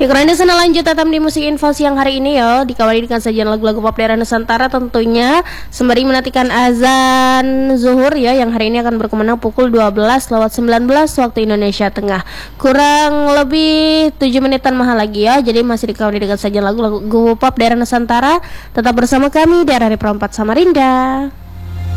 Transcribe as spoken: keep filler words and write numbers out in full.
Ya kurang sana lanjut tetap di musik info siang hari ini ya, dikawali dengan sajian lagu-lagu pop daerah Nusantara tentunya sembari menantikan azan zuhur ya, yang hari ini akan berkumandang pukul dua belas lewat sembilan belas waktu Indonesia Tengah. Kurang lebih tujuh menitan mahal lagi ya, jadi masih dikawali dengan sajian lagu-lagu pop daerah Nusantara. Tetap bersama kami di R R I Perempat Samarinda.